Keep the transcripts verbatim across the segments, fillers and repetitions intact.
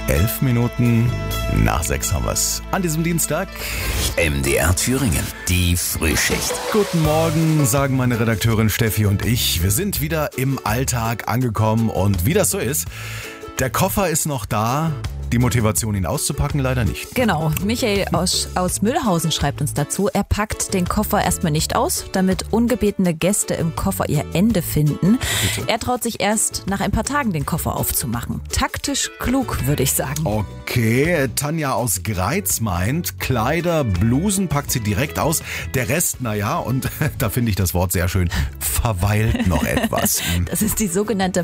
Elf Minuten nach sechs haben wir es. An diesem Dienstag. M D R Thüringen, die Frühschicht. Guten Morgen, sagen meine Redakteurin Steffi und ich. Wir sind wieder im Alltag angekommen und wie das so ist, der Koffer ist noch da. Die Motivation, ihn auszupacken, leider nicht. Genau. Michael aus, aus Mühlhausen schreibt uns dazu, er packt den Koffer erstmal nicht aus, damit ungebetene Gäste im Koffer ihr Ende finden. Bitte? Er traut sich erst nach ein paar Tagen den Koffer aufzumachen. Taktisch klug, würde ich sagen. Okay, Tanja aus Greiz meint, Kleider, Blusen packt sie direkt aus. Der Rest, naja, und da finde ich das Wort sehr schön, verweilt noch etwas. Das ist die sogenannte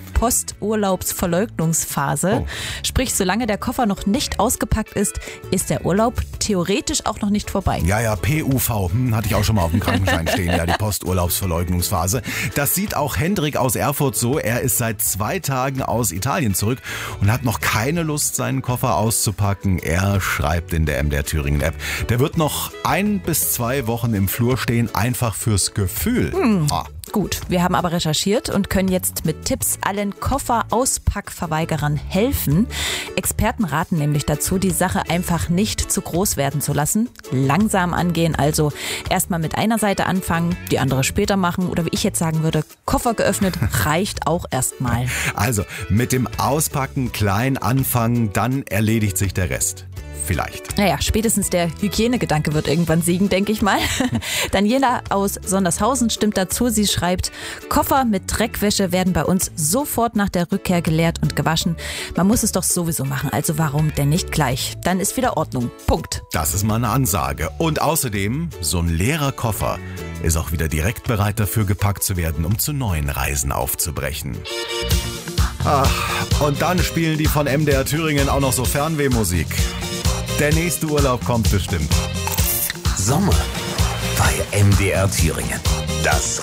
Posturlaubsverleugnungsphase. Oh. Sprich, solange der Koffer noch nicht ausgepackt ist, ist der Urlaub theoretisch auch noch nicht vorbei. Ja, ja, P U V, hm, hatte ich auch schon mal auf dem Krankenschein stehen, ja, die Posturlaubsverleugnungsphase. Das sieht auch Hendrik aus Erfurt so. Er ist seit zwei Tagen aus Italien zurück und hat noch keine Lust, seinen Koffer auszupacken. Er schreibt in der M D R Thüringen App, der wird noch ein bis zwei Wochen im Flur stehen, einfach fürs Gefühl. Hm. Ah. Gut, wir haben aber recherchiert und können jetzt mit Tipps allen Kofferauspackverweigerern helfen. Experten raten nämlich dazu, die Sache einfach nicht zu groß werden zu lassen. Langsam angehen, also erstmal mit einer Seite anfangen, die andere später machen oder wie ich jetzt sagen würde, Koffer geöffnet reicht auch erstmal. Also mit dem Auspacken klein anfangen, dann erledigt sich der Rest. Vielleicht. Naja, spätestens der Hygienegedanke wird irgendwann siegen, denke ich mal. Daniela aus Sondershausen stimmt dazu. Sie schreibt, Koffer mit Dreckwäsche werden bei uns sofort nach der Rückkehr geleert und gewaschen. Man muss es doch sowieso machen, also warum denn nicht gleich? Dann ist wieder Ordnung. Punkt. Das ist mal eine Ansage. Und außerdem, so ein leerer Koffer ist auch wieder direkt bereit dafür gepackt zu werden, um zu neuen Reisen aufzubrechen. Ach, und dann spielen die von M D R Thüringen auch noch so Fernwehmusik. Der nächste Urlaub kommt bestimmt. Sommer bei M D R Thüringen. Das